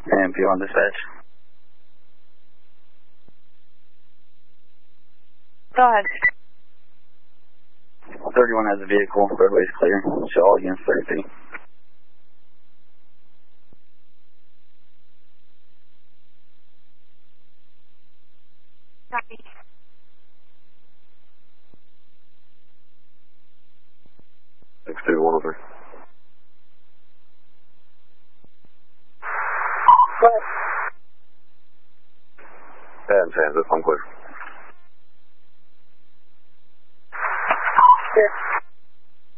And P1 dispatch. Go ahead. 31 has a vehicle, roadway's clear. Show all against 30 feet. Copy. Six two 103. What? Pad and transit, I'm clear.